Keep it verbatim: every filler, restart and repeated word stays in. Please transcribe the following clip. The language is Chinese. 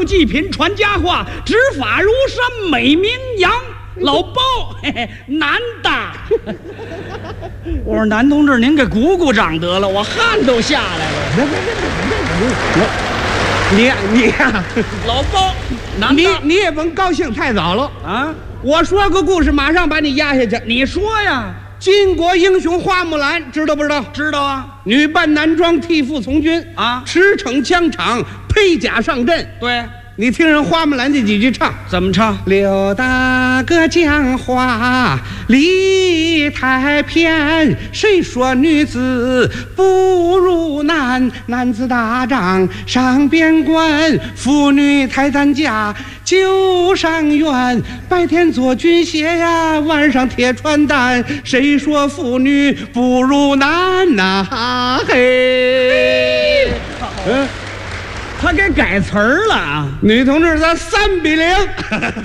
富济贫传佳话，执法如山美名扬。老包，嘿嘿，男的。我说男同志，您给鼓鼓掌得了，我汗都下来了。 别别别别别！你你呀， 老包，男你的， 你也甭高兴太早了啊！ 我说个故事，马上把你压下去。 你说呀？ 巾帼英雄花木兰，知道不知道？ 知道啊。 女扮男装，替父从军啊， 驰骋疆场，披甲上阵。 对。 你听人花木兰这几句唱， 怎么唱？ 刘大哥讲话理太偏，谁说女子不如男？男子打仗上边关，妇女抬担架就上院。白天做军鞋呀，晚上贴穿单。谁说妇女不如男呐、啊？嘿， 嗯。他给改词儿了啊！ 女同志，咱三比零。